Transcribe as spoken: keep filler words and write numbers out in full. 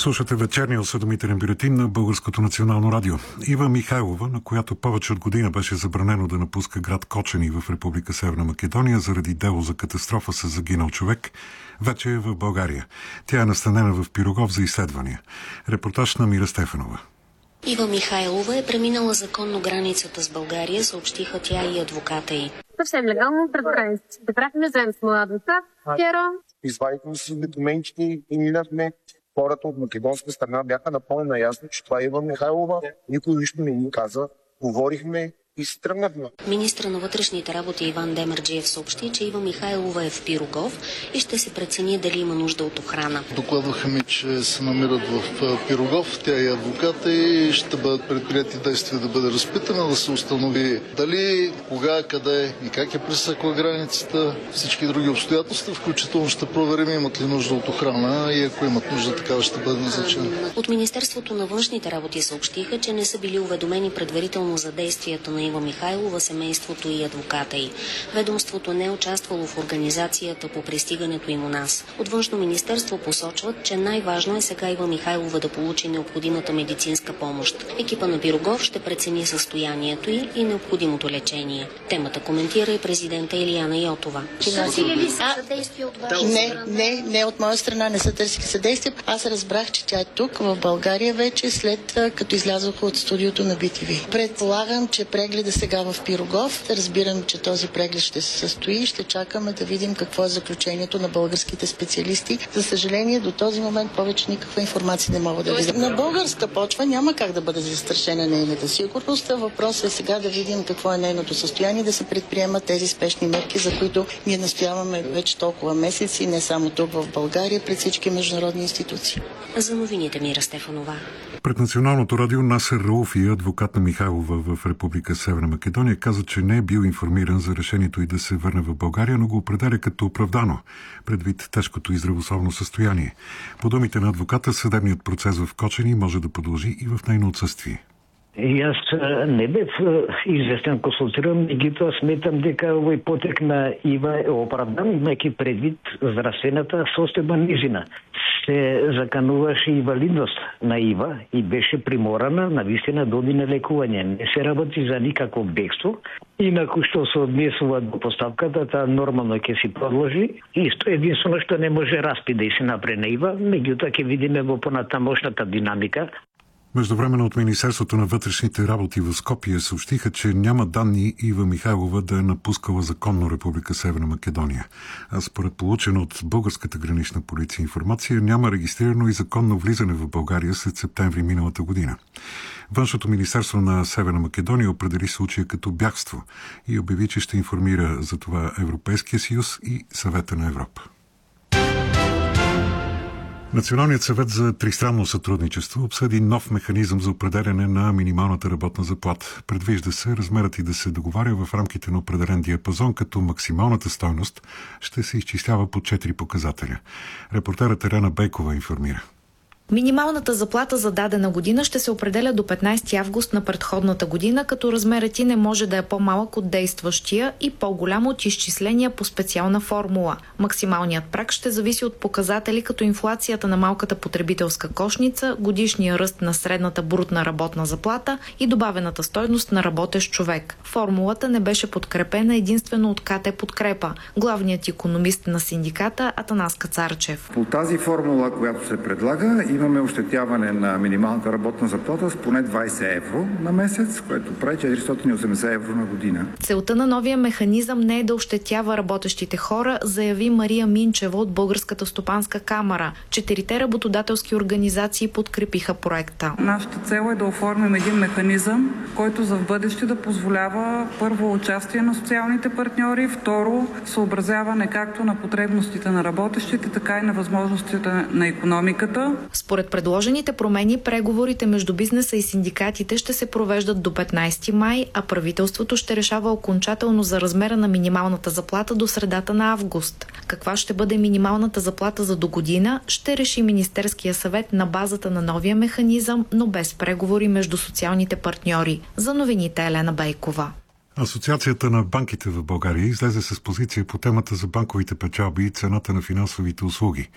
Слушате вечерния осведомителен бюлетин на Българското национално радио. Ива Михайлова, на която повече от година беше забранено да напуска град Кочани в Република Северна Македония заради дело за катастрофа с загинал човек, вече е в България. Тя е настанена в Пирогов за изследвания. Репортаж на Мира Стефанова. Ива Михайлова е преминала законно границата с България, съобщиха тя и адвоката й. Съвсем легално пред границата. Бяхме заедно с моя адвокат. Вчера. Извадихме си документите и минахме. Хората от македонска страна бяха напълно наясно, че това е Ива Михайлова. Никой нищо не ни каза. Говорихме и се тръгнахме. Министър на вътрешните работи Иван Демерджиев съобщи, че Ива Михайлова е в Пирогов и ще се прецени дали има нужда от охрана. Докладваха ми, че се намират в Пирогов, тя и адвоката, и ще бъдат предприяти действия да бъде разпитана, да се установи дали, кога, къде и как е пресекла границата, всички други обстоятелства, включително ще проверим имат ли нужда от охрана и ако имат нужда, такава ще бъде назначена. От Министерството на външните работи съобщиха, че не са били уведомени предварително за действията на Ива Михайлова, семейството и адвоката й. Ведомството не е участвало в организацията по пристигането им у нас. От Външно министерство посочват, че най-важно е сега Ива Михайлова да получи необходимата медицинска помощ. Екипа на Пирогов ще прецени състоянието й и необходимото лечение. Темата коментира и президента Илияна Йотова. Търсили ли са съдействие от ваша не, страна? Не, не от моя страна не са търсили съдействие. Аз разбрах, че тя е тук, в България вече, след като излязоха от студиото на Би Ти Ви. Предполагам, че прегледа сега в Пирогов. Разбирам, че този преглед ще се състои. Ще чакаме да видим какво е заключението на българските специалисти. За съжаление, до този момент повече никаква информация не мога да видя. На българска почва няма как да бъде застрашена нейната сигурност. Въпросът е сега да видим какво е нейното състояние, да се предприемат тези спешни мерки, за които ние настояваме вече толкова месеци, не само тук в България, пред всички международни институции. За новините Мира Стефанова. Пред Националното радио Насер Рауфи, адвокат на Михайлова в Република Северна Македония, каза, че не е бил информиран за решението й да се върне в България, но го определя като оправдано, предвид тежкото и здравословно състояние. По думите на адвоката, съдебният процес в Кочани може да продължи и в нейно отсъствие. И аз не бев известен консултиран, меѓутоа сметам дека овој потек на Ива е оправдан, имајќи предвид здравствената состојба низина. Се закануваше инвалидност на Ива и беше приморана на вистина да оди на лекување. Не се работи за никакво бегство. Инаку што се однесува до поставката, таа нормално ќе си продолжи. Исто единствено што не може распит да и се направи на Ива, меѓутоа ќе видиме во понатамошната динамика. Междувременно от Министерството на вътрешните работи в Скопие съобщиха, че няма данни Ива Михайлова да е напускала законно Република Северна Македония. А според получена от българската гранична полиция информация, няма регистрирано и законно влизане в България след септември миналата година. Външното министерство на Северна Македония определи случая като бягство и обяви, че ще информира за това Европейския съюз и Съвета на Европа. Националният съвет за тристранно сътрудничество обсъди нов механизъм за определяне на минималната работна заплата. Предвижда се размерът и да се договаря в рамките на определен диапазон, като максималната стойност ще се изчислява по четири показателя. Репортерът Елена Бейкова информира. Минималната заплата за дадена година ще се определя до петнайсети август на предходната година, като размерът й не може да е по-малък от действащия и по-голям от изчисления по специална формула. Максималният праг ще зависи от показатели като инфлацията на малката потребителска кошница, годишния ръст на средната брутна работна заплата и добавената стойност на работещ човек. Формулата не беше подкрепена единствено от КТ Подкрепа, главният икономист на синдиката Атанас Кацарчев. По тази формула, която се предлага, имаме ощетяване на минималната работна заплата с поне двайсет евро на месец, което прави четиристотин и осемдесет евро на година. Целта на новия механизъм не е да ощетява работещите хора, заяви Мария Минчева от Българската стопанска камара. Четирите работодателски организации подкрепиха проекта. Нашата цел е да оформим един механизъм, който за в бъдеще да позволява първо участие на социалните партньори, второ съобразяване както на потребностите на работещите, така и на възможностите на икономиката. Според предложените промени, преговорите между бизнеса и синдикатите ще се провеждат до петнайсети май, а правителството ще решава окончателно за размера на минималната заплата до средата на август. Каква ще бъде минималната заплата за до година, ще реши Министерския съвет на базата на новия механизъм, но без преговори между социалните партньори. За новините Елена Бейкова. Асоциацията на банките в България излезе с позиция по темата за банковите печалби и цената на финансовите услуги.